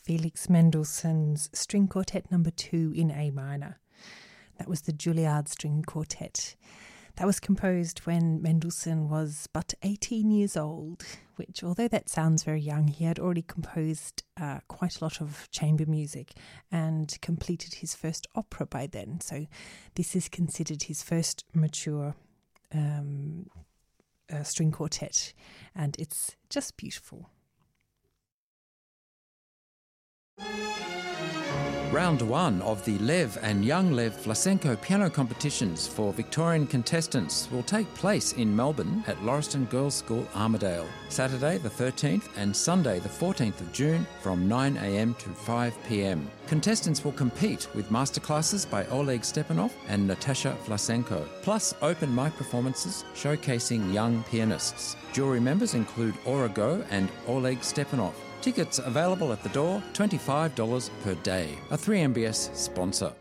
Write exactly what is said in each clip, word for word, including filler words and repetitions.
Felix Mendelssohn's String Quartet number two in A minor. That was the Juilliard String Quartet. That was composed when Mendelssohn was but eighteen years old, which, although that sounds very young, he had already composed uh, quite a lot of chamber music and completed his first opera by then. So this is considered his first mature um, uh, string quartet, and it's just beautiful. Round one of the Lev and Young Lev Vlasenko piano competitions for Victorian contestants will take place in Melbourne at Lauriston Girls' School, Armidale, Saturday the thirteenth and Sunday the fourteenth of June from nine a.m. to five p.m. Contestants will compete with masterclasses by Oleg Stepanov and Natasha Vlasenko, plus open mic performances showcasing young pianists. Jury members include Aura Go and Oleg Stepanov. Tickets available at the door, twenty-five dollars per day. A three M B S sponsor.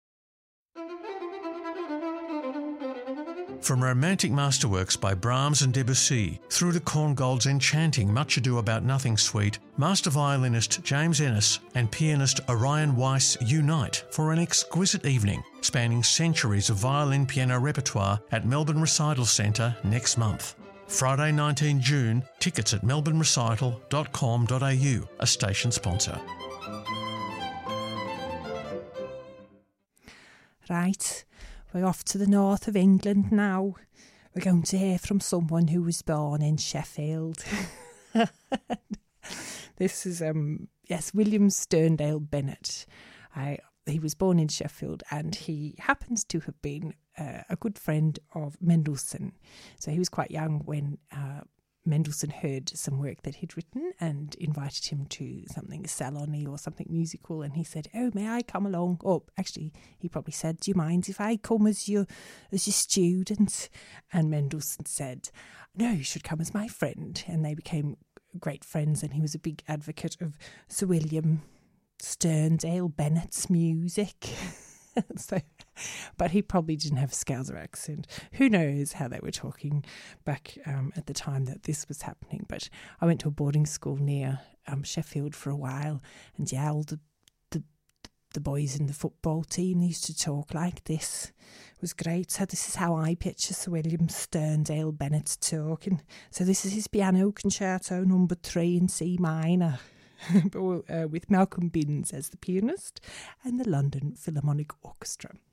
From romantic masterworks by Brahms and Debussy through to Korngold's enchanting Much Ado About Nothing suite, master violinist James Ennis and pianist Orion Weiss unite for an exquisite evening spanning centuries of violin-piano repertoire at Melbourne Recital Centre next month. Friday the nineteenth of June, tickets at melbourne recital dot com dot a u, a station sponsor. Right, we're off to the north of England now. We're going to hear from someone who was born in Sheffield. This is, um, yes, William Sterndale Bennett. I, he was born in Sheffield, and he happens to have been uh, a good friend of Mendelssohn. So he was quite young when uh, Mendelssohn heard some work that he'd written and invited him to something salony or something musical, and he said, "Oh, may I come along?" Or actually, he probably said, "Do you mind if I come as your as your student?" And Mendelssohn said, "No, you should come as my friend." And they became great friends, and he was a big advocate of Sir William Sterndale Bennett's music. So, but he probably didn't have a Scouser accent. Who knows how they were talking back um, at the time that this was happening. But I went to a boarding school near um, Sheffield for a while, and yeah, all the, the the boys in the football team used to talk like this. It was great. So this is how I picture Sir William Sterndale Bennett talking. So this is his piano concerto number three in C minor. uh, with Malcolm Binns as the pianist and the London Philharmonic Orchestra.